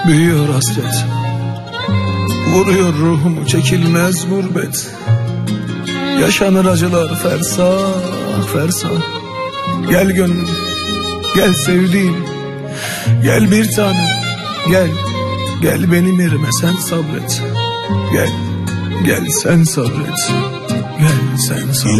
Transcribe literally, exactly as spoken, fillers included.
Büyüyor hasret, vuruyor ruhumu çekilmez gurbet. Yaşanır acılar fersah fersah. Gel gönlüm, gel sevdiğim, gel bir tanem, gel. Gel benim yerime sen sabret. Gel, gel sen sabret. Gel sen sabret.